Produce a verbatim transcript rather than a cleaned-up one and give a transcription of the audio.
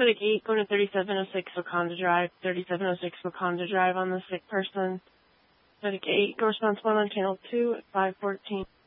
Medic eight, going to thirty-seven oh six Wakanda Drive. thirty-seven oh six Wakanda Drive on the sick person. Medic eight, go response one on channel two at five fourteen.